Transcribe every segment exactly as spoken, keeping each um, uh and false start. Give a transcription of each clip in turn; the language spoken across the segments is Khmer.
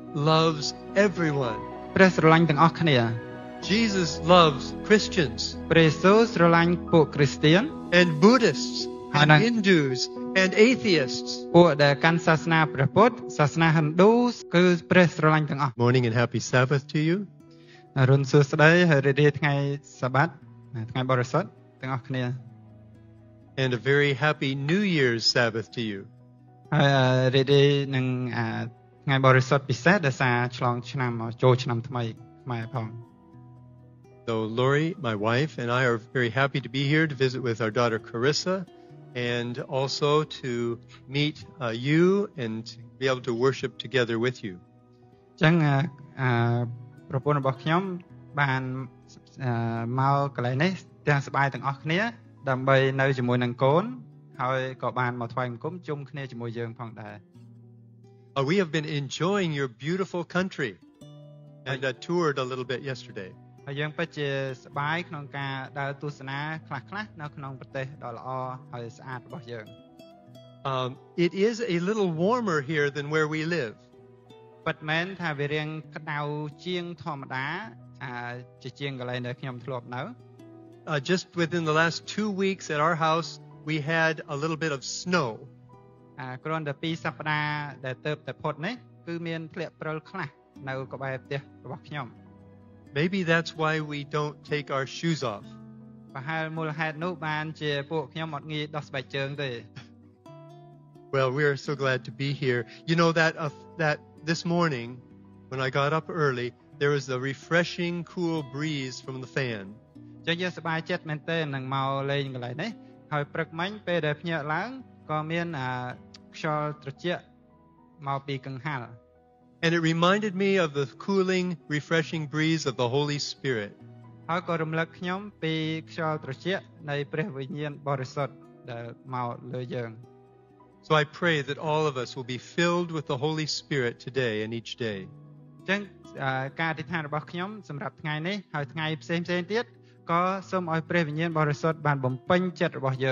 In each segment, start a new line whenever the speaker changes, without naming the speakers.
loves everyone.
ព្រះស្រឡាញ់ទាំងអស់គ្នា
Jesus loves Christians
ព្រះយេស៊ូវស្រឡាញ់ពួកគ្រីស្ទាន
and Buddhists and
Amen.
Hindus and atheists.
ពួកដែលកាន់សាសនាព្រះពុទ្ធសាសនាហិណ្ឌូគឺព្រះស្រឡាញ់ទាំងអស់
Morning and happy Sabbath to you.
អរុនសួស្តីហើយរីករាយថ្ងៃសបាតថ្ងៃបរិសុទ្ធទាំងអស់គ្នា
And a very happy New Year's Sabbath to you.
ហើយរីករាយនឹងថ្ងៃបរិសុទ្ធពិសេសដែលសារឆ្លងឆ្នាំចូលឆ្នាំថ្មីខ្មែរផង
So Lori, my wife, and I are very happy to be here to visit with our daughter Carissa and also to meet uh, you and be able to worship together with you.
ចឹងអឺប្រពន្ធរបស់ខ្ញុំបានមកកន្លែងនេះទាំងសប្បាយទាំងអស់គ្នាដើម្បីនៅជាមួយនឹងកូនហើយក៏បានមកថ្វាយបង្គំជុំគ្នាជាមួយយើងផងដែរ
Uh, we have been enjoying your beautiful country and uh, toured a little bit yesterday.
ហើយយើងពិតជាសប្បាយក្នុងការដើរទស្សនាខ្លះៗនៅក្នុងប្រទេសដ៏ល្អហើយស្អាតរបស់យើង
Um, it is a little warmer here than where we live.
ពិតមែនថាវារៀងក្តៅជាងធម្មតាជាជាងកន្លែងដែលខ្ញុំធ្លាប់នៅ
Uh, just within the last two weeks at our house, we had a little bit of snow.
គ្រាន់តែពីរសប្តាហ៍ដែលទៅតែផុតនេះគឺមានធ្លាក់ព្រិលខ្លះនៅក្បែរផ្ទះរបស់ខ្ញុំ
Maybe that's why we don't take our shoes off.
ប្រហែលមូលហេតុនោះបានជាពួកខ្ញុំអត់ងាយដោះស្បែកជើងទេ
Well, we are so glad to be here. You know that uh, that this morning when I got up early, there was a refreshing cool breeze from the fan.
ចឹងយើងសប្បាយចិត្តមែនទែននឹងមកលេងកន្លែងនេះហើយព្រឹកមិញពេលដែលភ្ញាក់ឡើងក៏មានខ្យល់ត្រជាក់មកពីកង្ហាល់
And it reminded me of the cooling, refreshing breeze of the Holy Spirit.
ហើយក៏រំលឹកខ្ញុំពីខ្យល់ត្រជាក់នៃព្រះវិញ្ញាណបរិសុទ្ធដែលមកលើយើង
So I pray that all of us will be filled with the Holy Spirit today and each day.
ចឹងការអធិដ្ឋានរបស់ខ្ញុំសម្រាប់ថ្ងៃនេះហើយថ្ងៃផ្សេងៗទៀតក៏សូមឲ្យព្រះវិញ្ញាណបរិសុទ្ធបានបំពេញចិត្តរបស់យើង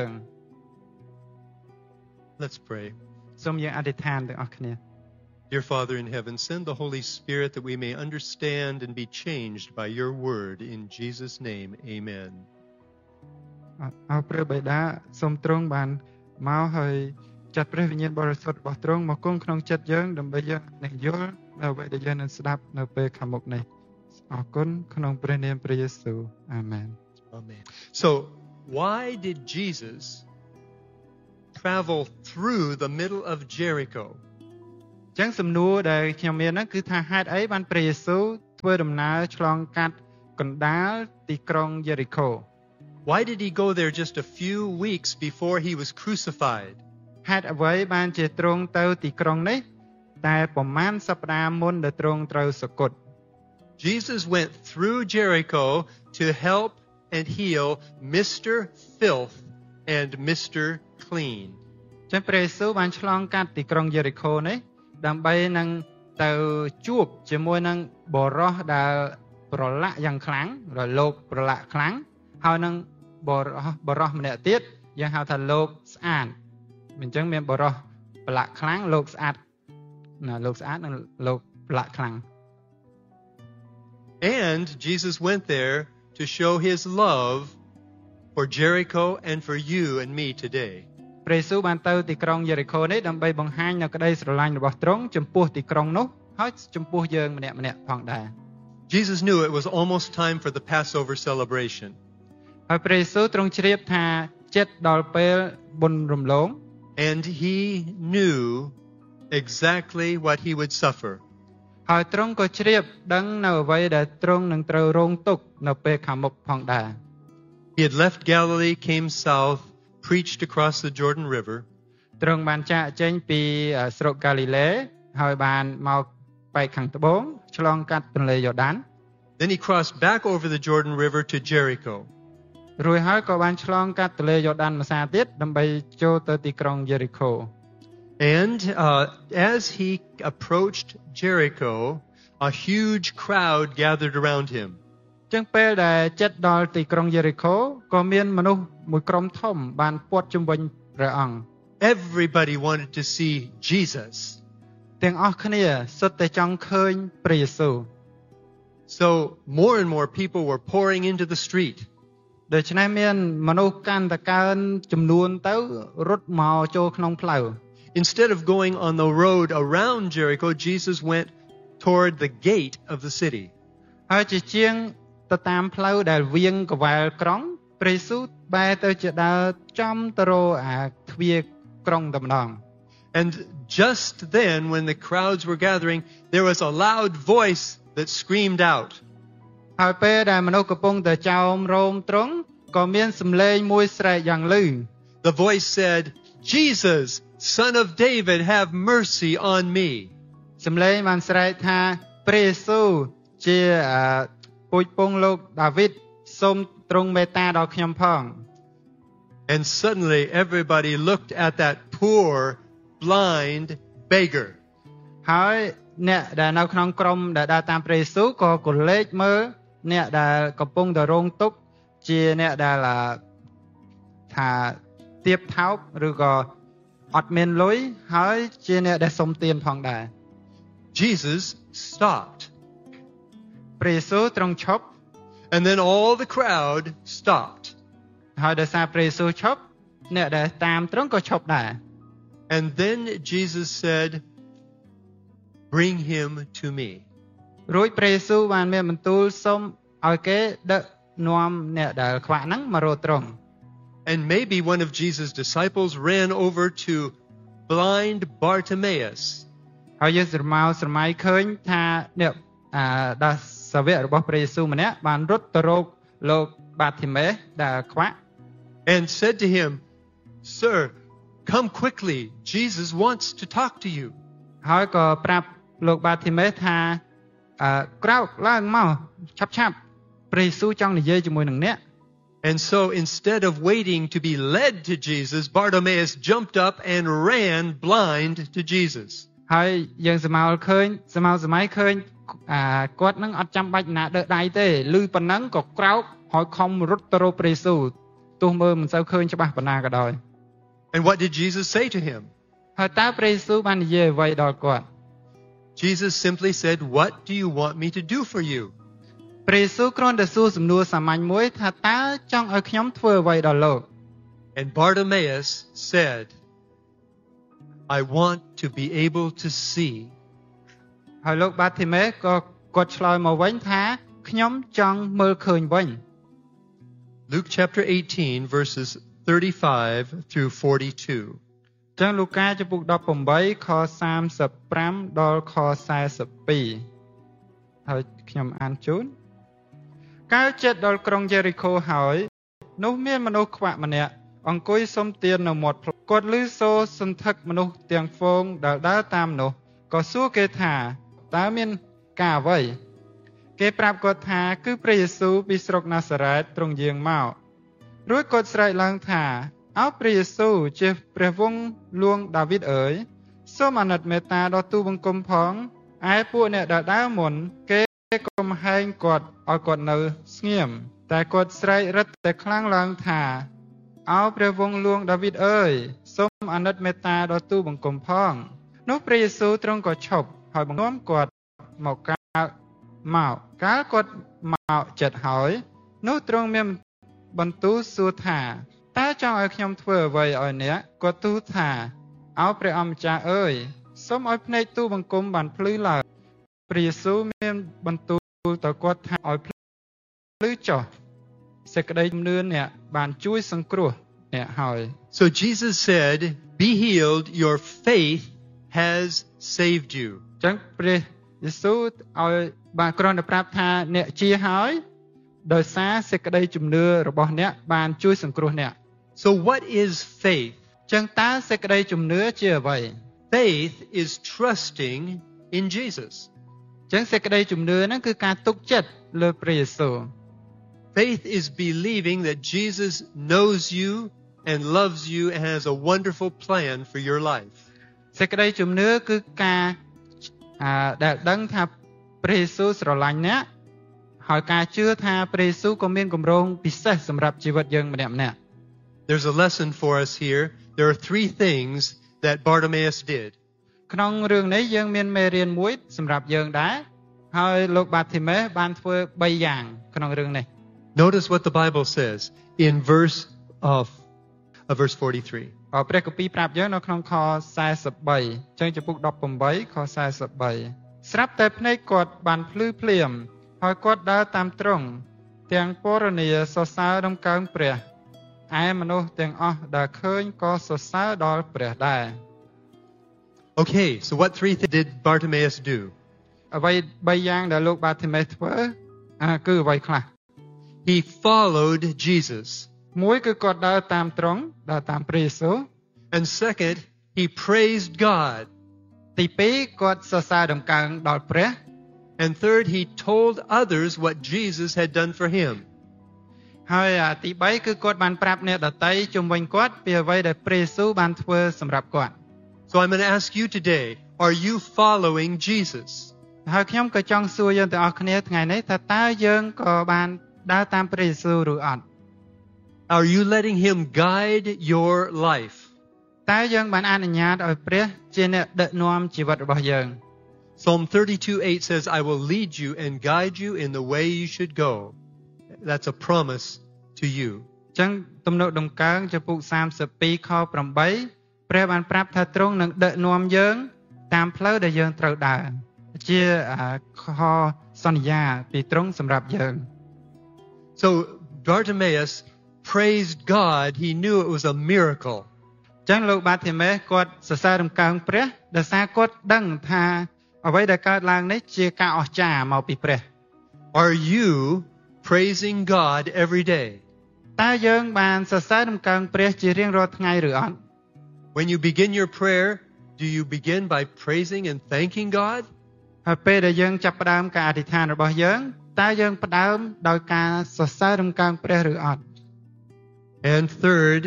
Let's pray.
សូមយើងអធិដ្ឋានទាំងអស់គ្នា
Dear Father in heaven, send the Holy Spirit that we may understand and be changed by your word. In Jesus' name, amen.
អរព្រះបិតាសូមទ្រង់បានមកហើយចាត់ព្រះវិញ្ញាណបរិសុទ្ធរបស់ទ្រង់មកគង់ក្នុងចិត្តយើងដើម្បីយើងនឹងយល់នៅអ្វីដែលយើងនឹងស្ដាប់នៅពេលខាងមុខនេះអរគុណក្នុងព្រះនាមព្រះយេស៊ូវអាមែន
Amen. So, why did Jesus travel through the middle of Jericho?
ចឹងសំណួរដែលខ្ញុំមានហ្នឹងគឺថាហេតុអីបានព្រះយេស៊ូវធ្វើដំណើរឆ្លងកាត់កណ្ដាលទីក្រុងយេរីកូ
Why did he go there just a few weeks before he was crucified?
ហេតុអ្វីបានជាទ្រង់ទៅទីក្រុងនេះតែប្រមាណសប្តាហ៍មុនដែលទ្រង់ត្រូវសគត់
Jesus went through Jericho to help and heal Mister Filth and Mister Clean.
ចឹងព្រះយេស៊ូវបានឆ្លងកាត់ទីក្រុងយេរីកូនេះដើម្បីនឹងទៅជួបជាមួយនឹងបរិសដែលប្រឡាក់យ៉ាងខ្លាំងរលោកប្រឡាក់ខ្លាំងហើយនឹងបរិសបរិសម្នាក់ទៀតយើងហៅថាលោកស្អាតអញ្ចឹងមានបរិសប្រឡាក់ខ្លាំងលោកស្អាតណាលោកស្អាតនិងលោកប្រឡាក់ខ្លាំង
And Jesus went there to show his love for Jericho and for you and me today.
ព្រះយេស៊ូវបានទៅទីក្រុងយេរីកូនេះដើម្បីបង្ហាញនូវក្តីស្រឡាញ់របស់ទ្រង់ចំពោះទីក្រុងនោះហើយចំពោះយើងម្នាក់ម្នាក់ផងដែរ
Jesus knew it was almost time for the Passover celebration.
ហើយព្រះយេស៊ូវទ្រង់ជ្រាបថាចិត្តដល់ពេលបុណ្យរំលង
And he knew exactly what he would suffer.
ហើយទ្រង់ក៏ជ្រាបដឹងនៅអ្វីដែលទ្រង់នឹងត្រូវរងទុក្ខនៅពេលខាងមុខផងដែរ
He had left Galilee, came south, preached across the Jordan River.
ទ្រង់បានចាកចេញពីស្រុកកាលីលេហើយបានមកបែកខាងត្បូងឆ្លងកាត់ទន្លេយ៉ូដាន
Then he crossed back over the Jordan River to Jericho.
រួចហើយក៏បានឆ្លងកាត់ទន្លេយ៉ូដានម្សាទៀតដើម្បីចូលទៅទីក្រុងយេរីកូ
And uh, as he approached Jericho, a huge crowd gathered around him.
ចឹងពេលដែលចិត្តដល់ទីក្រុងយេរីកូក៏មានមនុស្សមួយក្រុមធំបានព័ទ្ធជុំវិញព្រះអង្គ
Everybody wanted to see Jesus.
ទាំងអស់គ្នាសុទ្ធតែចង់ឃើញព្រះយេស៊ូវ
So more and more people were pouring into the street.
ដូច្នេះមានមនុស្សកាន់តែកើនចំនួនទៅរត់មកចូលក្នុងផ្លូវ
Instead of going on the road around Jericho, Jesus went toward the gate of the city.
ហើយជាជាងទៅតាមផ្លូវដែលវៀងកវ៉ែលក្រុងព្រះយេស៊ូវបែរទៅជាដើរចំទៅរកអាទ្វារក្រុងតែម្ដង
And just then, when the crowds were gathering, there was a loud voice that screamed out.
ហើយពេលដែលមនុស្សកំពុងតែចោមរោមទ្រង់ក៏មានសំឡេងមួយស្រែកយ៉ាងលឺ
The voice said, "Jesus, Son of David, have mercy on me."
សំឡេងបានស្រែកថាព្រះយេស៊ូវជាពូជពងលោកដាវីតសូមទ្រង់មេត្តាដល់ខ្ញុំផង
And suddenly everybody looked at that poor, blind beggar.
ហើយអ្នកដែលនៅក្នុងក្រុមដែលដើរតាមព្រះយេស៊ូវក៏កលេចមើលអ្នកដែលកំពុងតែរងទុក្ខជាអ្នកដែលថាទៀបថោកឬក៏អត់មានលុយហើយជាអ្នកដែលសុំទានផងដែរ
Jesus stopped.
ព្រះយេស៊ូវទ្រង់ឈប់
And then all the crowd stopped.
ហើយដោយសារព្រះយេស៊ូវឈប់អ្នកដែលតាមទ្រង់ក៏ឈប់ដែរ
And then Jesus said, "Bring him to me."
រួចព្រះយេស៊ូវបានមានបន្ទូលសូមឲ្យគេដឹកនាំអ្នកដែលខ្វាក់ហ្នឹងមករកទ្រង់
And maybe one of Jesus' disciples ran over to blind Bartimaeus.
ហើយយើងស្រមោលស្រមៃឃើញថាអ្នកអាដាសសាវករបស់ព្រះយេស៊ូវម្នាក់បានរត់ទៅរកលោកបាធីមេសដែលខ្វាក់
And said to him, "Sir, come quickly. Jesus wants to talk to you."
ហើយក៏ប្រាប់លោកបាធីមេសថាអឺក្រោកឡើងមកឆាប់ឆាប់ព្រះយេស៊ូវចង់និយាយជាមួយនឹងអ្នក
And so instead of waiting to be led to Jesus, Bartimaeus jumped up and ran blind to Jesus.
ហើយយើងស្រមោលឃើញស្រមោលសម័យឃើញអាគាត់នឹងអត់ចាំបាច់ណាដើរដៃទេឮប៉ុណ្ណឹងក៏ក្រោកហើយខំរត់ទៅរកព្រះយេស៊ូវទោះមើលមិនសូវឃើញច្បាស់ប៉ុណ្ណាក៏ដោយ
And what did Jesus say to him?
ហើយតើព្រះយេស៊ូវបាននិយាយអ្វីដល់គាត់
Jesus simply said, "What do you want me to do for you?"
ព្រះយេស៊ូវគ្រាន់តែសួរសំណួរសាមញ្ញមួយថាតើចង់ឲ្យខ្ញុំធ្វើអ្វីដល់លោក
And Bartimaeus said, "I want to be able to see."
ហើយលោកបាធីមេសក៏គាត់ឆ្លើយមកវិញថាខ្ញុំចង់មើលឃើញវិញ
Luke chapter eighteen, verses thirty-five through forty-two.
ចឹងលូកាចំពុកដប់ប្រាំខសាមសិបប្រាំដល់ខសែសិបពីរហើយខ្ញុំអានជូនកាលជិតដល់ក្រុងយេរីកូហើយនោះមានមនុស្សខ្វាក់ម្នាក់អង្គុយសុំទាននៅមាត់ផ្លូវគាត់ឮសូរសន្ធឹកមនុស្សទាំងហ្វូងដែលដើរតាមនោះក៏សួរគេថាតើមានការអ្វីគេប្រាប់គាត់ថាគឺព្រះយេស៊ូវពីស្រុកណាសារ៉េតទ្រង់យាងមករួចគាត់ស្រែកឡើងថាអោព្រះយេស៊ូវជាព្រះវង្សលួងដាវីតអើយសូមអាណិតមេត្តាដល់ទូបង្គំផងឯពួកអ្នកដែលដើរមុនគេកំហែងគាត់ឲ្យគាត់នៅស្ងៀមតែគាត់ស្រែករឹតតែខ្លាំងឡើងថាអោព្រះវង្សលួងដាវីតអើយសូមអាណិតមេត្តាដល់ទូបង្គំផងនោះព្រះយេស៊ូវទ្រង់ក៏ឈប់ហើយបង្គាប់គាត់មកកាលមកកាលគាត់មកចិត្តហើយនោះទ្រង់មានបន្ទូលសួរថាតើចង់ឲ្យខ្ញុំធ្វើអ្វីឲ្យអ្នកគាត់ទូលថាអោព្រះអម្ចាស់អើយសូមឲ្យភ្នែកទូបង្គំបានភ្លឺឡើងព្រះយេស៊ូវមានបន្ទូលទៅគាត់ថាឲ្យភ្លឺចុះសេចក្តីជំនឿអ្នកបានជួយសង្គ្រោះអ្នកហើយ
So Jesus said, "Be healed, your faith has saved you."
ចឹងព្រះយេស៊ូវឲ្យបានគ្រាន់តែប្រាប់ថាអ្នកជាហើយដោយសារសេចក្តីជំនឿរបស់អ្នកបានជួយសង្គ្រោះអ្នក
So what is faith?
ចឹងតើសេចក្តីជំនឿជាអ្វី
Faith is trusting in Jesus.
ចឹងសេចក្តីជំនឿហ្នឹងគឺការទុកចិត្តលើព្រះយេស៊ូវ
Faith is believing that Jesus knows you and loves you and has a wonderful plan for your life.
សេចក្តីជំនឿគឺការអាដែលដឹងថាព្រះយេស៊ូវស្រឡាញ់អ្នកហើយការជឿថាព្រះយេស៊ូវក៏មានគម្រោងពិសេសសម្រាប់ជីវិតយើងម្នាក់ម្នាក់
There's a lesson for us here. There are three things that Bartimaeus did.
ក្នុងរឿងនេះយើងមានមេរៀនមួយសម្រាប់យើងដែរហើយលោកបាធីមេបានធ្វើបីយ៉ាងក្នុងរឿងនេះ
Notice what the Bible says in verse of uh, verse forty-three.
ព្រះគម្ពីរប្រាប់យើងនៅក្នុងខforty-threeចឹងចំពុកeighteenខforty-threeស្រាប់តែភ្នែកគាត់បានភ្លឺភ្លាមហើយគាត់ដើរតាមត្រង់ទាំងពរនីសរសើរដំកើងព្រះឯមនុស្សទាំងអស់ដែលឃើញក៏សរសើរដល់ព្រះដែរ
Okay, so what three things did Bartimaeus do?
អ្វីបីយ៉ាងដែលលោកបាធីមេធ្វើគឺអ្វីខ្លះ
He followed Jesus.
មួយគឺគាត់ដើរតាមត្រង់ដើរតាមព្រះយេស៊ូវ
And second, he praised God.
ទីពីរគាត់សរសើរដំកើងដល់ព្រះ
And third, he told others what Jesus had done for him.
ហើយទីបីគឺគាត់បានប្រាប់អ្នកដទៃជុំវិញគាត់ពីអ្វីដែលព្រះយេស៊ូវបានធ្វើសម្រាប់គាត់
So I'm going to ask you today, are you following Jesus?
ហើយខ្ញុំក៏ចង់សួរយើងទាំងអស់គ្នាថ្ងៃនេះថាតើយើងក៏បានដើរតាមព្រះយេស៊ូវឬអត់
Are you letting him guide your life?
តើយើងបានអនុញ្ញាតឲ្យព្រះជាអ្នកដឹកនាំជីវិតរបស់យើង
Psalm thirty-two eight says, I will lead you and guide you in the way you should go. That's a promise to you.
ចឹងទំនុកដំកើងចំពុកthirty-twoខeightព្រះបានប្រាប់ថាទ្រង់នឹងដឹកនាំយើងតាមផ្លូវដែលយើងត្រូវដើរជាខសន្យាពីទ្រង់សម្រាប់យើង
So Bartimaeus praised God. He knew it was a miracle.
ចឹងលោកបាធីមេគាត់សរសើរដំកើងព្រះដោយសារគាត់ដឹងថាអ្វីដែលកើតឡើងនេះជាការអស្ចារ្យមកពីព្រះ
Are you praising God every day?
តើយើងបានសរសើរដំកើងព្រះជារៀងរាល់ថ្ងៃឬអត់
When you begin your prayer, do you begin by praising and thanking God?
ហើយពេលដែលយើងចាប់ផ្ដើមការអធិដ្ឋានរបស់យើងតើយើងផ្ដើមដោយការសរសើរដំកើងព្រះឬអត់
And third,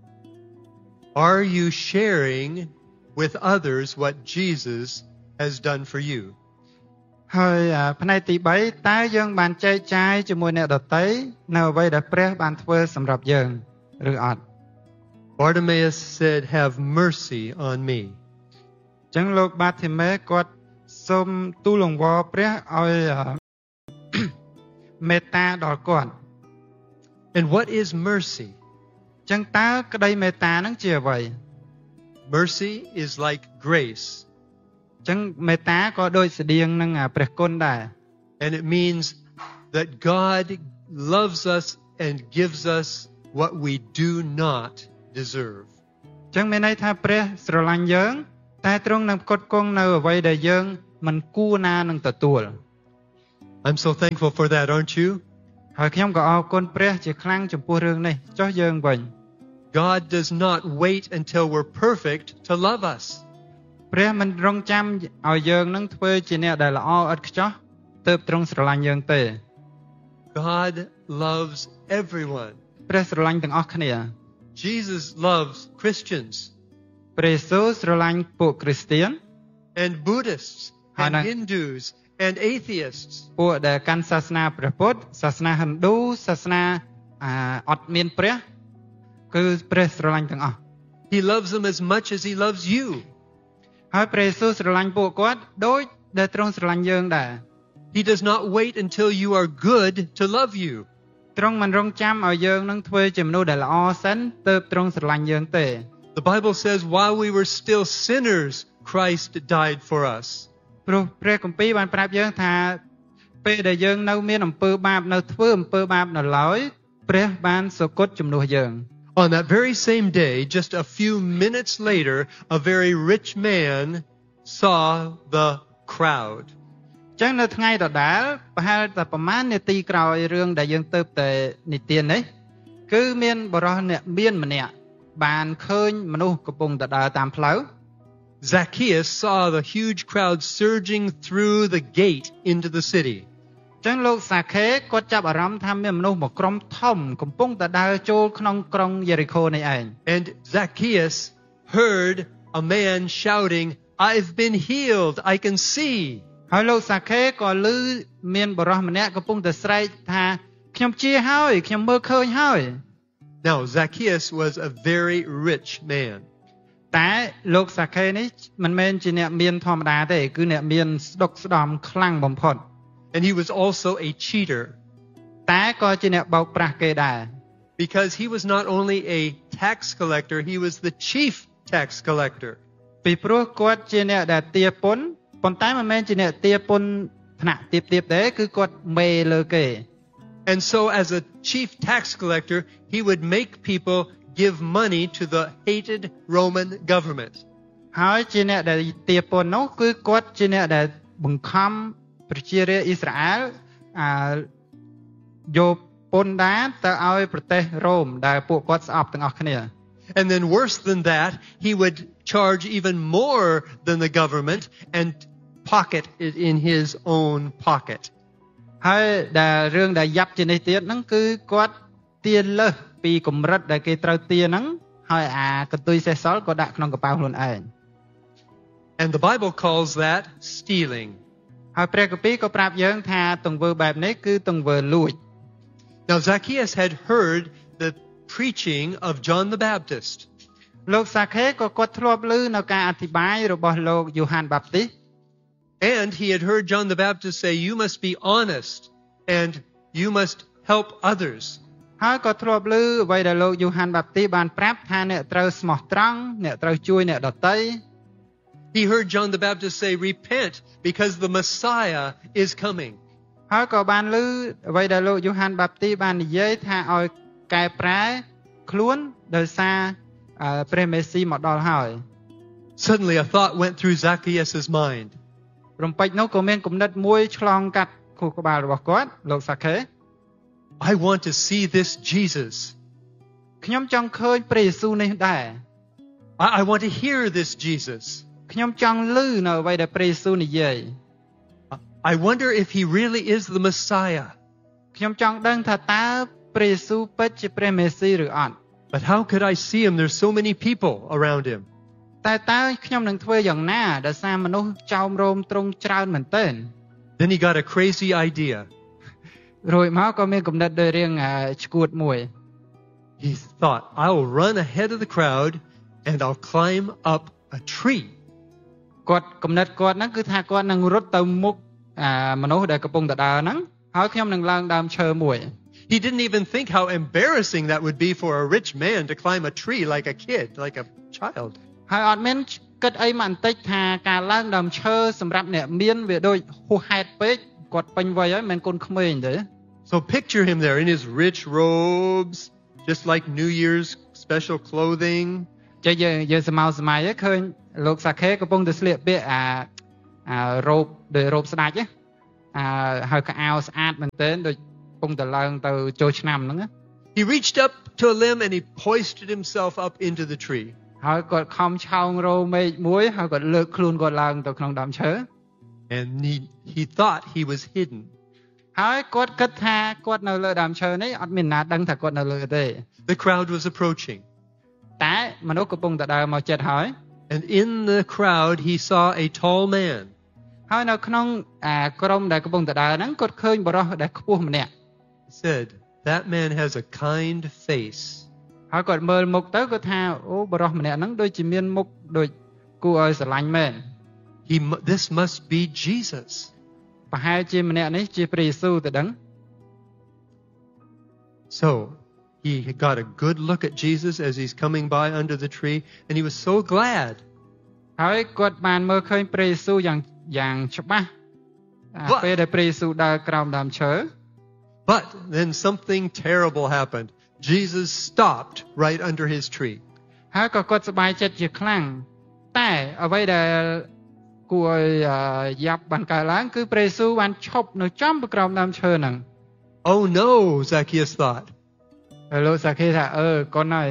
are you sharing with others what Jesus has done for you?
ហើយផ្នែកទី3តើយើងបានចែកចាយជាមួយអ្នកដទៃនៅអ្វីដែលព្រះបានធ្វើសម្រាប់យើងឬអត់
Bartimaeus said, have mercy on me.
ចឹងលោកបាធីមេគាត់សូមទូលអង្វរព្រះឲ្យមេត្តាដល់គាត់
And what is mercy?
ចឹងតើក្តីមេត្តានឹងជាអ្វី
Mercy is like grace.
ចឹងមេត្តាក៏ដូចស្តៀងនឹងព្រះគុណដែរ
And it means that God loves us and gives us what we do not deserve.
ចឹងមានន័យថាព្រះស្រឡាញ់យើងតែទ្រង់នឹងផ្គត់ផ្គង់នៅអ្វីដែលយើងមិនគួរណានឹងទទួល
I'm so thankful for that, aren't you?
ហើយខ្ញុំក៏អរគុណព្រះជាខ្លាំងចំពោះរឿងនេះចុះយើងវិញ
God does not wait until we're perfect to love us.
ព្រះមិនរងចាំឲ្យយើងនឹងធ្វើជាអ្នកដែលល្អឥតខ្ចោះទើបទ្រង់ស្រឡាញ់យើងទេ
God loves everyone.
ព្រះស្រឡាញ់ទាំងអស់គ្នា
Jesus loves Christians
ព្រះយេស៊ូវស្រឡាញ់ពួកគ្រីស្ទាន
and Buddhists and
Hana-
Hindus and atheists.
ពួកដែលកាន់សាសនាព្រះពុទ្ធសាសនាហិណ្ឌូសាសនាអត់មានព្រះគឺព្រះស្រឡាញ់ទាំងអស់
He loves them as much as he loves you.
ហើយព្រះយេស៊ូវស្រឡាញ់ពួកគាត់ដូចដែលទ្រង់ស្រឡាញ់យើងដែរ
He does not wait until you are good to love you.
ទ្រង់មិនរងចាំឲ្យយើងនឹងធ្វើជាមនុស្សដែលល្អសិនទើបទ្រង់ស្រឡាញ់យើងទេ
The Bible says while we were still sinners, Christ died for us.
ព្រោះព្រះគម្ពីរបានប្រាប់យើងថាពេលដែលយើងនៅមានអំពើបាបនៅធ្វើអំពើបាបនៅឡើយព្រះបានសុគតជំនួសយើង
On that very same day, just a few minutes later, a very rich man saw the crowd.
ចឹងនៅថ្ងៃដដែលប្រហែលតែប្រហែលនាទីក្រោយរឿងដែលយើងទៅតែនិទាននេះគឺមានបរិសុទ្ធអ្នកមានម្នាក់បានឃើញមនុស្សកំពុងតែដើរតាមផ្លូវ
Zacchaeus saw the huge crowd surging through the gate into the city.
ចឹងលោកសាខេគាត់ចាប់អារម្មណ៍ថាមានមនុស្សមួយក្រុមធំកំពុងតែដើរចូលក្នុងក្រុងយេរីកូនេះឯង
And Zacchaeus heard a man shouting, I've been healed, I can see.
ហើយលោកសាខេក៏ឮមានបរិសុទ្ធម្នាក់កំពុងតែស្រែកថាខ្ញុំជាហើយខ្ញុំមើលឃើញហើយ
Now Zacchaeus was a very rich man.
តែលោកសាខេនេះមិនមែនជាអ្នកមានធម្មតាទេគឺអ្នកមានស្ដុកស្ដំខ្លាំងបំផុត
And he was also a cheater.
តែក៏ជាអ្នកបោកប្រាស់គេដែរ
Because he was not only a tax collector, he was the chief tax collector.
ពីព្រោះគាត់ជាអ្នកដែលទារពន្ធប៉ុន្តែមិនមែនជាអ្នកទារពន្ធថ្នាក់ទាបៗទេគឺគាត់មេលើគេ
And so as a chief tax collector, he would make people give money to the hated Roman government.
ហើយជាអ្នកដែលទារពន្ធនោះគឺគាត់ជាអ្នកដែលបង្ខំប្រជារាស្ត្រអ៊ីស្រាអែលអាយកពន្ធដែរទៅឲ្យប្រទេសរ៉ូមដែលពួកគាត់ស្អប់ទាំងអស់គ្នា
And then worse than that, he would charge even more than the government and pocket it in his own pocket.
ហើយដែលរឿងដែលយ៉ាប់ជានេះទៀតហ្នឹងគឺគាត់ទារលើសពីកម្រិតដែលគេត្រូវទារហ្នឹងហើយអាកន្ទុយសេះសល់ក៏ដាក់ក្នុងកប៉ាល់ខ្លួនឯង
And the Bible calls that stealing.
ហើយព្រះគម្ពីរក៏ប្រាប់យើងថាទង្វើបែបនេះគឺទង្វើលួច
Now Zacchaeus had heard the preaching of John the Baptist.
លោកសាខេក៏គាត់ធ្លាប់ឮនៅការអធិប្បាយរបស់លោកយូហានបាបទីស
And he had heard John the Baptist say, you must be honest and you must help others.
ហើយក៏ធ្លាប់ឮអ្វីដែលលោកយូហានបាបទីសបានប្រាប់ថាអ្នកត្រូវស្មោះត្រង់អ្នកត្រូវជួយអ្នកដទៃ
He heard John the Baptist say, repent because the Messiah is coming.
ហើយក៏បានឮអ្វីដែលលោកយូហានបាបទីសបាននិយាយថាឲ្យកែប្រែខ្លួនដោយសារព្រះមេស៊ីមកដល់ហើយ
Suddenly a thought went through Zacchaeus' mind.
រំពេចនោះក៏មានគំនិតមួយឆ្លងកាត់ខួរក្បាលរបស់គាត់លោកសាខេ
I want to see this Jesus.
ខ្ញុំចង់ឃើញព្រះយេស៊ូវនេះដែរ
I, I want to hear this Jesus.
ខ្ញុំចង់ឮនៅអ្វីដែលព្រះយេស៊ូវនិយាយ
I wonder if he really is the Messiah.
ខ្ញុំចង់ដឹងថាតើព្រះយេស៊ូវពិតជាព្រះមេស៊ីឬអត់
But how could I see him? There's so many people around him.
តែតើខ្ញុំនឹងធ្វើយ៉ាងណាដោយសារមនុស្សចោមរោមទ្រង់ច្រើនមែនទែន
Then he got a crazy idea.
រួចមកក៏មានគំនិតដូចរៀងឆ្កួតមួយ
He thought, I'll run ahead of the crowd and I'll climb up a tree.
គាត់គំនិតគាត់ហ្នឹងគឺថាគាត់នឹងរត់ទៅមុខមនុស្សដែលកំពុងតែដើរហ្នឹងហើយខ្ញុំនឹងឡើងដើមឈើមួយ
He didn't even think how embarrassing that would be for a rich man to climb a tree like a kid, like a child.
ហើយអត់មានគិតអីមកបន្តិចថាការឡើងដើមឈើសម្រាប់អ្នកមានវាដូចហួសហេតុពេកគាត់ពេញវ័យហើយមិនកូនក្មេងទេ
So picture him there in his rich robes, just like New Year's special clothing.
ចេះយើងយើងសម័យសម័យឃើញលោកសាខេកំពុងតែស្លៀកពាក់អាអារ៉ូបដូចរ៉ូបស្ដេចអាហើយកៅអៅស្អាតមែនទែនដូចកំពុងតែឡើងទៅចូលឆ្នាំហ្នឹង
He reached up to a limb and he hoisted himself up into the tree.
ហើយគាត់ខំឆោងរោមេឃមួយហើយគាត់លើកខ្លួនគាត់ឡើងទៅក្នុងដើមឈើ
And he he thought he was hidden.
ហើយគាត់គិតថាគាត់នៅលើដើមឈើនេះអត់មានណាដឹងថាគាត់នៅលើទេ
The crowd was approaching.
តែមនុស្សកំពុងតែដើរមកជិតហើយ
And in the crowd he saw a tall man.
ហើយនៅក្នុងអាក្រុមដែលកំពុងតែដើរហ្នឹងគាត់ឃើញបរិសុទ្ធដែលខ្ពស់ម្នាក់
He said, that man has a kind face.
ហើយគាត់មើលមុខទៅគាត់ថាអូបរិសុទ្ធម្នាក់ហ្នឹងដូចជាមានមុខដូចគួរឲ្យស្រឡាញ់មែន
He this must be Jesus.
ប្រហែលជាម្នាក់នេះជាព្រះយេស៊ូវទៅដឹង
So he got a good look at Jesus as he's coming by under the tree, and he was so glad.
ហើយគាត់បានមើលឃើញព្រះយេស៊ូវយ៉ាងយ៉ាងច្បាស់ពេលដែលព្រះយេស៊ូវដើរក្រោមដើមឈើ
But then something terrible happened. Jesus stopped right under his tree.
ហើយក៏គាត់សប្បាយចិត្តជាខ្លាំងតែអ្វីដែលគួរឲ្យយ៉ាប់បានកើតឡើងគឺព្រះយេស៊ូវបានឈប់នៅចំក្រោមដើមឈើហ្នឹង
Oh no, Zacchaeus thought.
ហើយលោកសាខេថាអឺកូនហើយ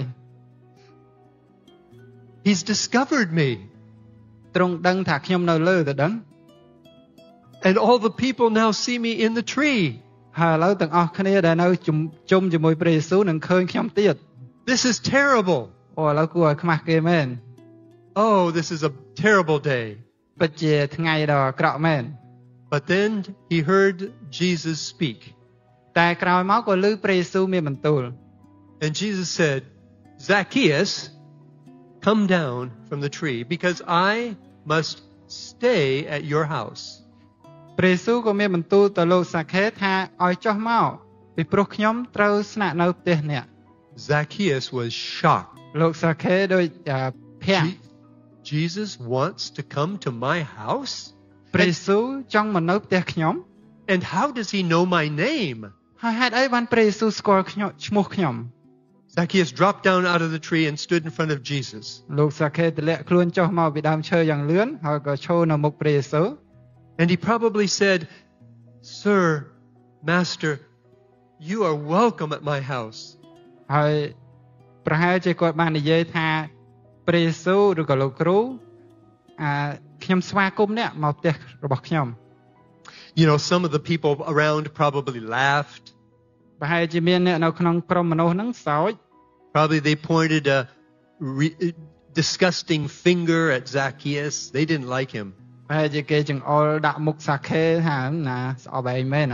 He's discovered me.
ទ្រង់ដឹងថាខ្ញុំនៅលើទៅដឹង
And all the people now see me in the tree.
ហើយឥឡូវទាំងអស់គ្នាដែលនៅជុំជាមួយព្រះយេស៊ូវនឹងឃើញខ្ញុំទៀត
This is terrible.
អូឥឡូវគួរឲ្យខ្មាស់គេមែន
Oh, this is a terrible day.
ពិតជាថ្ងៃដ៏អាក្រក់មែន
But then he heard Jesus speak.
តែក្រោយមកក៏ឮព្រះយេស៊ូវមានបន្ទូល
And Jesus said, Zacchaeus, come down from the tree because I must stay at your house.
ព្រះយេស៊ូវក៏មានបន្ទូលទៅលោកសាខេថាឲ្យចុះមកពីព្រោះខ្ញុំត្រូវស្នាក់នៅផ្ទះអ្នក
Zacchaeus was shocked.
លោកសាខេដូចភាក់
Jesus wants to come to my house?
ព្រះយេស៊ូវចង់មកនៅផ្ទះខ្ញុំ
And how does he know my name?
ហើយហេតុអីបានព្រះយេស៊ូវស្គាល់ខ្ញុំឈ្មោះខ្ញុំ
Zacchaeus dropped down out of the tree and stood in front of Jesus.
លោកសាខេទម្លាក់ខ្លួនចុះមកពីដើមឈើយ៉ាងលឿនហើយក៏ឈរនៅមុខព្រះយេស៊ូវ
And he probably said, Sir, Master, you are welcome at my house.
ហើយប្រហែលជាគាត់បាននិយាយថាព្រះយេស៊ូវឬក៏លោកគ្រូអឺខ្ញុំស្វាគមន៍អ្នកមកផ្ទះរបស់ខ្ញុំ
You know, some of the people around probably laughed.
ប្រហែលជាមានអ្នកនៅក្នុងក្រុមមនុស្សហ្នឹងសើច
Probably they pointed a re- disgusting finger at Zacchaeus. They didn't like him.
ប្រហែលជាគេចង្អុលដាក់មុខសាខេថាណាស្អប់ឯងមែនណា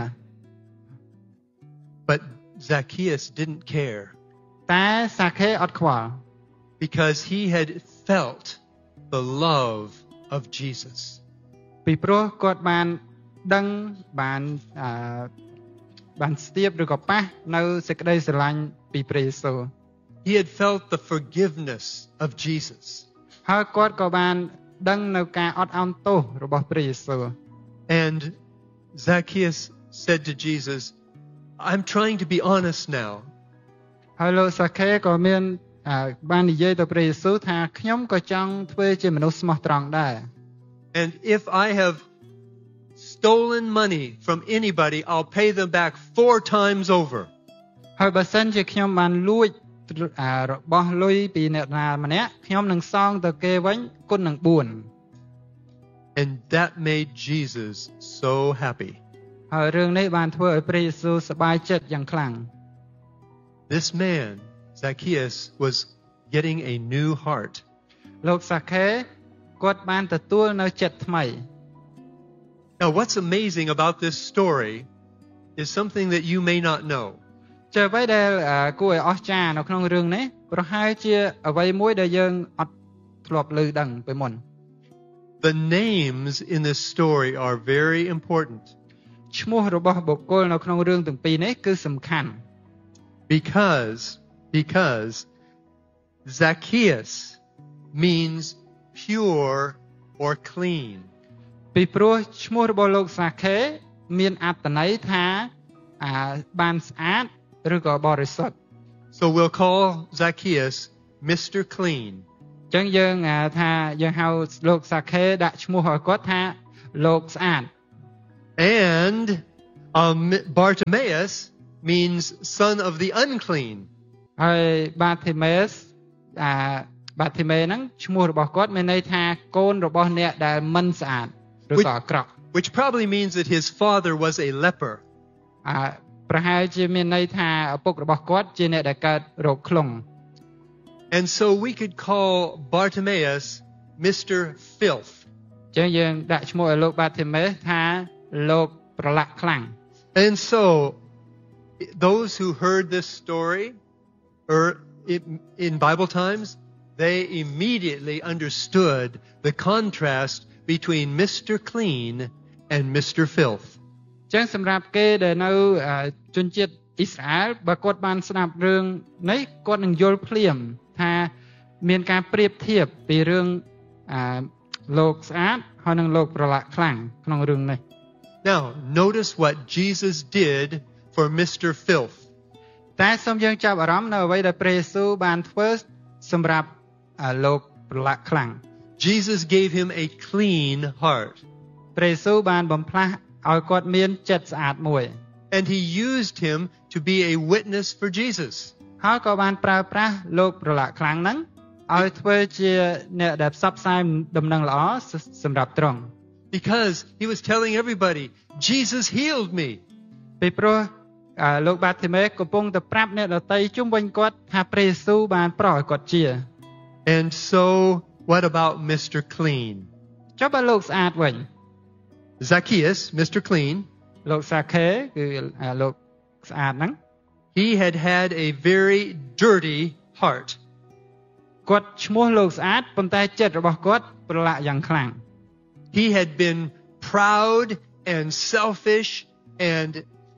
But Zacchaeus didn't care
តែសាខេអត់ខ្វល់
because he had felt the love of Jesus.
ពីព្រោះគាត់បានដឹងបានអឺបានស្ទាបឬក៏ប៉ះនៅសេចក្តីស្រឡាញ់ពីព្រះយេស៊ូវ
He had felt the forgiveness of Jesus.
ហើយគាត់ក៏បានដឹងនៅការអត់ឱនទោសរបស់ព្រះយេស៊ូវ
And Zacchaeus said to Jesus, I'm trying to be honest now.
ហើយលោកសាខេក៏មានបាននិយាយទៅព្រះយេស៊ូវថាខ្ញុំក៏ចង់ធ្វើជាមនុស្សស្មោះត្រង់ដែរ
And if I have stolen money from anybody, I'll pay them back four times over.
ហើយបើសិនជាខ្ញុំបានលួចរបស់លុយពីអ្នកណាម្នាក់ខ្ញុំនឹងសងទៅគេវិញគុណនឹងបួន
And that made Jesus so happy.
ហើយរឿងនេះបានធ្វើឲ្យព្រះយេស៊ូវសប្បាយចិត្តយ៉ាងខ្លាំង
This man, Zacchaeus, was getting a new heart.
លោកសាខេគាត់បានទទួលនៅចិត្តថ្មី
Now, what's amazing about this story is something that you may not know.
ជាអ្វីដែលគួរឲ្យអស្ចារ្យនៅក្នុងរឿងនេះប្រហែលជាអ្វីមួយដែលយើងអត់ធ្លាប់ឮដឹងពីមុន
The names in this story are very important.
ឈ្មោះរបស់បុគ្គលនៅក្នុងរឿងទាំងពីរនេះគឺសំខាន់
Because because Zacchaeus means pure or clean.
ពីព្រោះឈ្មោះរបស់លោកសាខេមានអត្ថន័យថាបានស្អាតឬក៏បរិសុទ្ធ
So we'll call Zacchaeus Mister Clean.
អញ្ចឹងយើងថាយើងហៅលោកសាខេដាក់ឈ្មោះឲ្យគាត់ថាលោកស្អាត
And um, Bartimaeus means son of the unclean.
ហើយបាធីមេសអាបាធីមេហ្នឹងឈ្មោះរបស់គាត់មានន័យថាកូនរបស់អ្នកដែលមិនស្អាតឬក៏អាក្រក់
Which probably means that his father was a leper.
អាប្រហែលជាមានន័យថាឪពុករបស់គាត់ជាអ្នកដែលកើតរោគខ្លុង
And so we could call Bartimaeus Mister Filth.
អញ្ចឹងយើងដាក់ឈ្មោះឲ្យលោកបាធីមេសថាលោកប្រឡាក់ខ្លាំង
And so those who heard this story or in Bible times, they immediately understood the contrast between Mister Clean and Mister Filth.
ចឹងសម្រាប់គេដែលនៅជនជាតិអ៊ីស្រាអែលបើគាត់បានស្ដាប់រឿងនេះគាត់នឹងយល់ភ្លាមថាមានការប្រៀបធៀបពីរឿងលោកស្អាតហើយនិងលោកប្រឡាក់ខ្លាំងក្នុងរឿងនេះ
Now, notice what Jesus did for Mister Filth.
តែសូមយើងចាប់អារម្មណ៍នៅអ្វីដែលព្រះយេស៊ូវបានធ្វើសម្រាប់លោកប្រឡាក់ខ្លាំង
Jesus gave him a clean heart.
ព្រះយេស៊ូវបានបំផ្លាស់ឲ្យគាត់មានចិត្តស្អាតមួយ
And he used him to be a witness for Jesus.
ហើយក៏បានប្រើប្រាស់លោកប្រឡាក់ខ្លាំងហ្នឹងឲ្យធ្វើជាអ្នកដែលផ្សព្វផ្សាយដំណឹងល្អសម្រាប់ទ្រង់
Because he was telling everybody, Jesus healed me.
ពីព្រោះលោកបាធីមេកំពុងតែប្រាប់អ្នកដទៃជុំវិញគាត់ថាព្រះយេស៊ូវបានប្រោសឲ្យគាត់ជា
And so what about Mister Clean?
ចុះបើលោកស្អាតវិញ
Zacchaeus, Mister Clean,
លោកសាខេគឺលោកស្អាតហ្នឹង
he had had a very dirty heart.
គាត់ឈ្មោះលោកស្អាតប៉ុន្តែចិត្តរបស់គាត់ប្រឡាក់យ៉ាងខ្លាំង
He had been proud and selfish and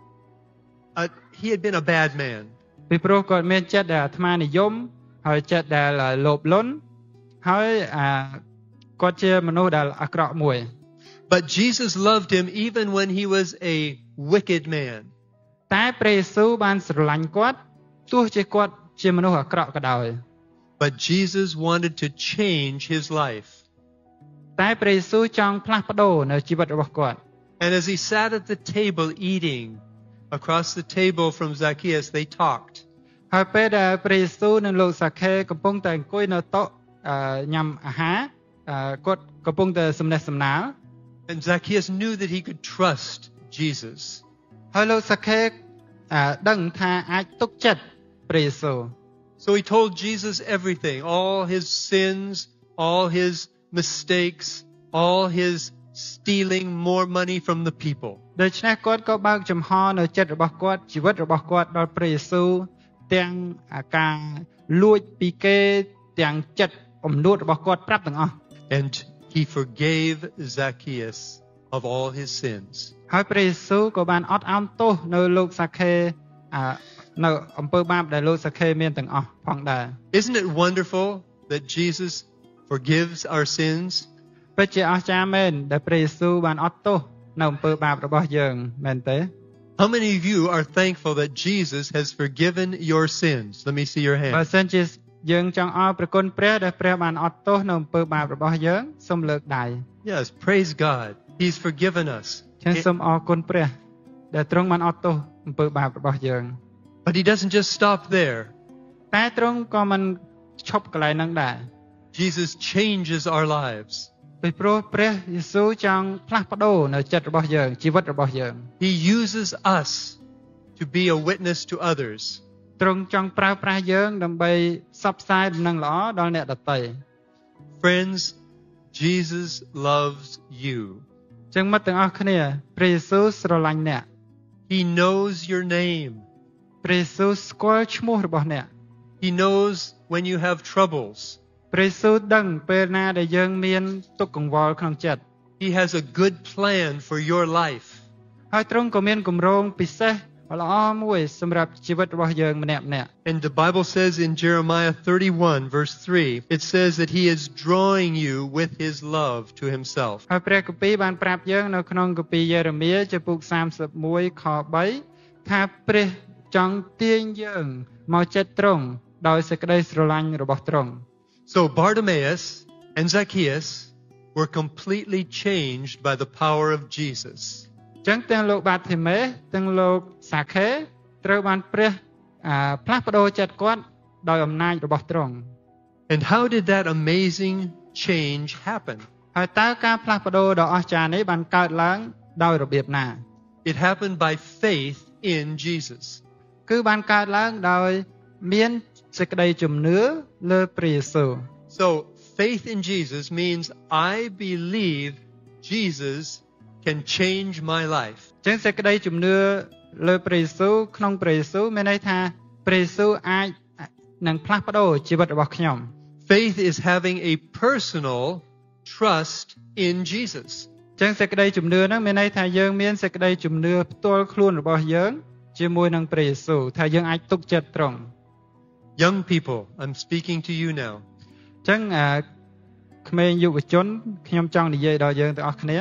uh, he had been a bad man.
ពីព្រោះគាត់មានចិត្តដែលអាត្មានិយមហើយចិត្តដែលលោភលន់ហើយអាគាត់ជាមនុស្សដែលអាក្រក់មួយ
But Jesus loved him even when he was a wicked man.
តែព្រះយេស៊ូវបានស្រឡាញ់គាត់ទោះជាគាត់ជាមនុស្សអាក្រក់ក៏ដោយ
But Jesus wanted to change his life.
តែព្រះយេស៊ូវចង់ផ្លាស់ប្ដូរនៅជីវិតរបស់គាត់
And as he sat at the table eating, across the table from Zacchaeus, they talked.
ហើយពេលដែលព្រះយេស៊ូវនិងលោកសាខេកំពុងតែអង្គុយនៅតុញ៉ាំអាហារគាត់កំពុងតែសំណេះសំណាល
And Zacchaeus knew that he could trust Jesus.
ហើយលោកសាខេដឹងថាអាចទុកចិត្តព្រះយេស៊ូវ
So he told Jesus everything, all his sins, all his mistakes, all his stealing more money from the people.
ដូច្នេះគាត់ក៏បើកចំហនៅចិត្តរបស់គាត់ជីវិតរបស់គាត់ដល់ព្រះយេស៊ូវទាំងការលួចពីគេទាំងចិត្តអំនួតរបស់គាត់ប្រាប់ទាំងអស់
And he forgave Zacchaeus of all his sins.
ហើយព្រះយេស៊ូវក៏បានអត់ឱនទោសនៅលោកសាខេនៅអំពើបាបដែលលោកសាខេមានទាំងអស់ផងដែរ
Isn't it wonderful that Jesus forgives our sins?
ពិតជាអស្ចារ្យមែនដែលព្រះយេស៊ូវបានអត់ទោសនៅអំពើបាបរបស់យើងមែនទេ
How many of you are thankful that Jesus has forgiven your sins? Let me see your
បើ
hand.
សិនជាយើងចង់អរព្រគុណព្រះដែលព្រះបានអត់ទោសនៅអំពើបាបរបស់យើងសូមលើកដៃ
Yes, praise God. He's forgiven us.
ចឹងសូមអរគុណព្រះដែលទ្រង់បានអត់ទោសអំពើបាបរបស់យើង
But he doesn't just stop there.
តែទ្រង់ក៏មិនឈប់កន្លែងហ្នឹងដែរ
Jesus changes our lives.
ពីព្រោះព្រះយេស៊ូវចង់ផ្លាស់ប្ដូរនៅចិត្តរបស់យើងជីវិតរបស់យើង
He uses us to be a witness to others.
ទ្រង់ចង់ប្រើប្រាស់យើងដើម្បីផ្សព្វផ្សាយដំណឹងល្អដល់អ្នកដទៃ
Friends, Jesus loves you.
ចឹងមិត្តទាំងអស់គ្នាព្រះយេស៊ូវស្រឡាញ់អ្នក
He knows your name.
ព្រះយេស៊ូវស្គាល់ឈ្មោះរបស់អ្នក
He knows when you have troubles.
ព្រះយេស៊ូវដឹងពេលណាដែលយើងមានទុក្ខកង្វល់ក្នុងចិត្ត
He has a good plan for your life.
ហើយទ្រង់ក៏មានគម្រោងពិសេសល្អមួយសម្រាប់ជីវិតរបស់យើងម្នាក់ម្នាក់
And the Bible says in Jeremiah thirty-one verse three, it says that he is drawing you with his love to himself.
ហើយព្រះគម្ពីរបានប្រាប់យើងនៅក្នុងគម្ពីរយេរេមៀចំពុកសាមសិបមួយខបីថាព្រះចង់ទាញយើងមកចិត្តទ្រង់ដោយសេចក្តីស្រឡាញ់របស់ទ្រង់
So Bartimaeus and Zacchaeus were completely changed by the power of Jesus.
ចឹងទាំងលោកបាធីមេទាំងលោកសាខេត្រូវបានព្រះផ្លាស់ប្ដូរចិត្តគាត់ដោយអំណាចរបស់ទ្រង់
And how did that amazing change happen?
ហើយតើការផ្លាស់ប្ដូរដ៏អស្ចារ្យនេះបានកើតឡើងដោយរបៀបណា
It happened by faith in Jesus.
គឺបានកើតឡើងដោយមានសេចក្តីជំនឿលើព្រះយេស៊ូវ
So faith in Jesus means I believe Jesus can change my life.
ចឹងសេចក្តីជំនឿលើព្រះយេស៊ូវក្នុងព្រះយេស៊ូវមានន័យថាព្រះយេស៊ូវអាចនឹងផ្លាស់ប្ដូរជីវិតរបស់ខ្ញុំ
Faith is having a personal trust in Jesus.
ចឹងសេចក្តីជំនឿហ្នឹងមានន័យថាយើងមានសេចក្តីជំនឿផ្ទាល់ខ្លួនរបស់យើងជាមួយនឹងព្រះយេស៊ូវថាយើងអាចទុកចិត្តទ្រង់
Young people, I'm speaking to you now.
ចឹងក្មេងយុវជនខ្ញុំចង់និយាយដល់យើងទាំងអស់គ្នា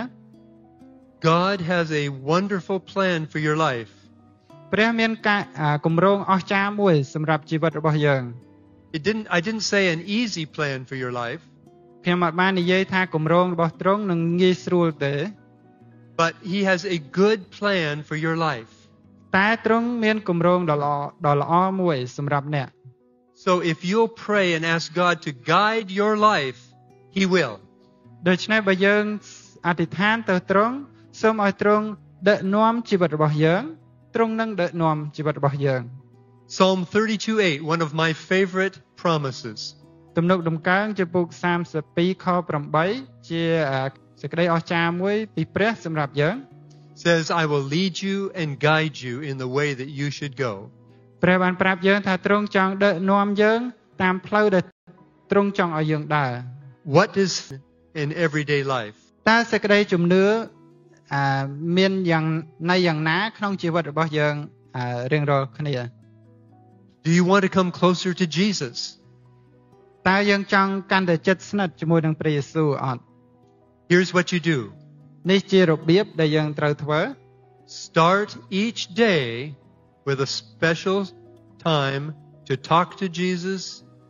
God has a wonderful plan for your life.
ព្រះមានការគម្រោងអស្ចារ្យមួយសម្រាប់ជីវិតរបស់យើង
It didn't I didn't say an easy plan for your life.
ខ្ញុំអត់បាននិយាយថាគម្រោងរបស់ទ្រង់នឹងងាយស្រួលទេ
But he has a good plan for your life.
តែទ្រង់មានគម្រោងដ៏ល្អដ៏ល្អមួយសម្រាប់អ្នក
So if you'll pray and ask God to guide your life, he will.
ដូច្នេះបើយើងអធិដ្ឋានទៅទ្រង់សូមឲ្យទ្រង់ដឹកនាំជីវិតរបស់យើងទ្រង់នឹងដឹកនាំជីវិតរបស់យើង
Psalm thirty-two eight, one of my favorite promises.
ទំនុកដំកើងចំពុកសាមសិបពីរខប្រាំបីជាសេចក្តីអស្ចារ្យមួយពីព្រះសម្រាប់យើង
Says, I will lead you and guide you in the way that you should go.
ព្រះបានប្រាប់យើងថាទ្រង់ចង់ដឹកនាំយើងតាមផ្លូវដែលទ្រង់ចង់ឲ្យយើងដើរ
What is in everyday life?
តើសេចក្តីជំនឿអាមានយ៉ាងណៃយ៉ាងណាក្នុងជីវិតរបស់យើងអារៀងរាល់គ្នា
Do you want to come closer to Jesus?
តើយើងចង់កាន់តែជិតស្និទ្ធជាមួយនឹងព្រះយេស៊ូវអត់
Here's what you do.
នេះជារបៀបដែលយើងត្រូវធ្វើ
Start each day with a special time to talk to Jesus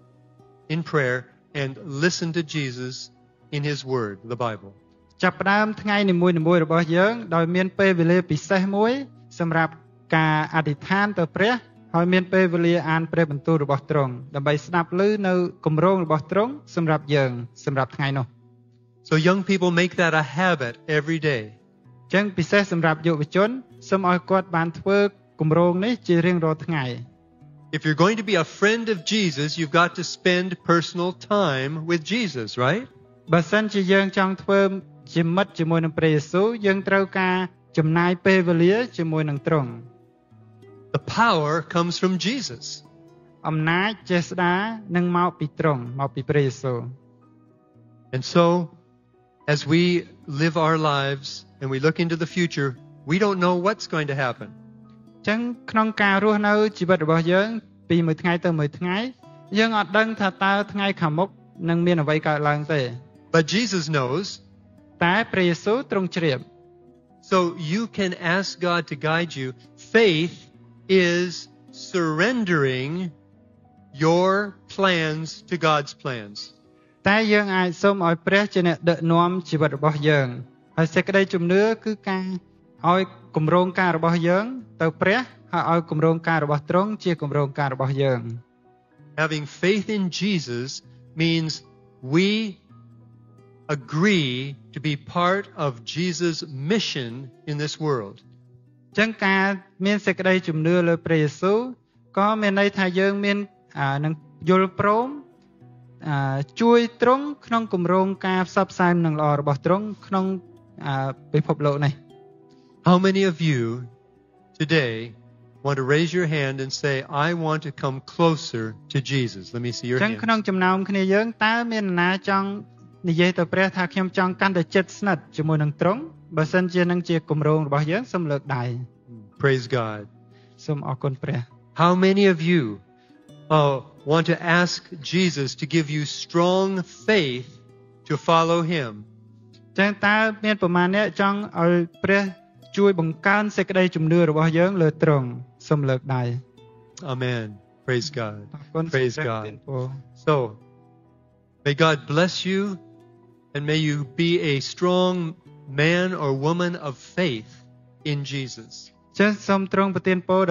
in prayer and listen to Jesus in His Word, the Bible.
ចាប់ផ្ដើមថ្ងៃនីមួយៗរបស់យើងដោយមានពេលវេលាពិសេសមួយសម្រាប់ការអធិដ្ឋានទៅព្រះហើយមានពេលវេលាអានព្រះបន្ទូលរបស់ទ្រង់ដើម្បីស្ដាប់ឮនៅគម្រោងរបស់ទ្រង់សម្រាប់យើងសម្រាប់ថ្ងៃនោះ
So young people make that a habit every day.
ចឹងពិសេសសម្រាប់យុវជនសូមឲ្យគាត់បានធ្វើគម្រោងនេះជារៀងរាល់ថ្ងៃ
If you're going to be a friend of Jesus, you've got to spend personal time with Jesus, right?
បើសិនជាយើងចង់ធ្វើជាមិត្តជាមួយនឹងព្រះយេស៊ូវយើងត្រូវការចំណាយពេលវេលាជាមួយនឹងទ្រង់
The power comes from Jesus.
អំណាចចេស្តានឹងមកពីទ្រង់មកពីព្រះយេស៊ូវ
And so, as we live our lives and we look into the future, we don't know what's going to happen.
ចឹងក្នុងការរស់នៅជីវិតរបស់យើងពីមួយថ្ងៃទៅមួយថ្ងៃយើងអត់ដឹងថាតើថ្ងៃខាងមុខនឹងមានអ្វីកើតឡើងទេ
But Jesus knows.
តែព្រះយេស៊ូវទ្រង់ជ្រាប
So you can ask God to guide you. Faith is surrendering your plans to God's plans.
តែយើងអាចសូមឲ្យព្រះជាអ្នកដឹកនាំជីវិតរបស់យើងហើយសេចក្តីជំនឿគឺការឲ្យគម្រោងការរបស់យើងទៅព្រះហើយឲ្យគម្រោងការរបស់ទ្រង់ជាគម្រោងការរបស់យើង
Having faith in Jesus means we agree to be part of Jesus' mission in this world.
ចឹងការមានសេចក្តីជំនឿលើព្រះយេស៊ូវក៏មានន័យថាយើងមាននឹងយល់ព្រមជួយទ្រង់ក្នុងគម្រោងការផ្សព្វផ្សាយនឹងល្អរបស់ទ្រង់ក្នុងពិភពលោកនេះ
How many of you today want to raise your hand and say, I want to come closer to Jesus? Let me see your hand.
ចឹងក្នុងចំណោមគ្នាយើងតើមាននរណាចង់និយាយទៅព្រះថាខ្ញុំចង់កាន់តែជិតស្និទ្ធជាមួយនឹងទ្រង់បើសិនជានឹងជាគម្រោងរបស់យើងសូមលើកដៃ
Praise God.
សូមអរគុណព្រះ
How many of you uh, want to ask Jesus to give you strong faith to follow Him?
ចឹងតើមានប្រមាណអ្នកចង់ឲ្យព្រះជួយបង្កើនសេចក្តីជំនឿរបស់យើងលើទ្រង់សូមលើកដៃ
Amen. Praise God.
អរគុណ
Praise God. So, may God bless you and may you be a strong man or woman of faith in Jesus.
ចឹងសូមទ្រង់ប្រទានពរ